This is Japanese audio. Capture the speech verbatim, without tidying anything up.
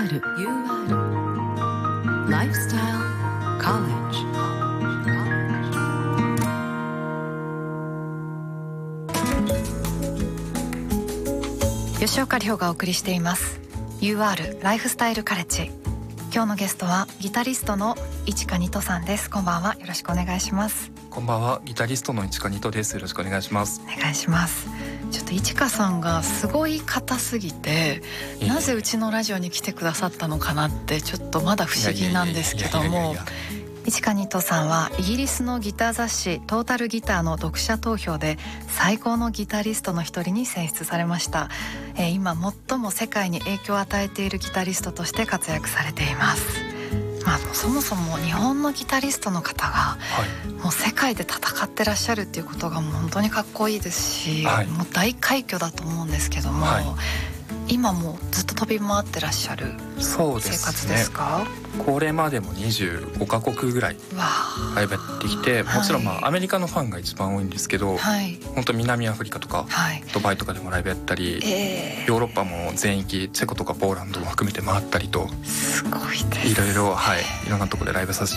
ール ユーアール ライフスタイルコレッジ。吉岡里帆がお送りしています ユーアール ライフスタイルカレッジ。今日のゲストはギタリストの市川ニトさんです。こんばんは、よろしくお願いします。 こんばんは、ギタリストの市川ニトです。よろしくお願いします。 お願いします。ちょっと市川さんがすごい方すぎて、なぜうちのラジオに来てくださったのかなってちょっとまだ不思議なんですけども、市川ニトさんはイギリスのギター雑誌トータルギターの読者投票で最高のギタリストの一人に選出されました。えー、今最も世界に影響を与えているギタリストとして活躍されています。まあ、そもそも日本のギタリストの方が、はい、もう世界で戦ってらっしゃるっていうことがもう本当にかっこいいですし、はい、もう大快挙だと思うんですけども、はい、今もずっと飛び回ってらっしゃる生活ですか？ そうですね、これまでもにじゅうごカ国ぐらいライブやってきて、もちろんまあアメリカのファンが一番多いんですけど、はい、本当南アフリカとか、はい、ドバイとかでもライブやったり、えー、ヨーロッパも全域チェコとかポーランドも含めて回ったりと、 すごいですね、 いろいろ、はい、いろんなところでライブさせ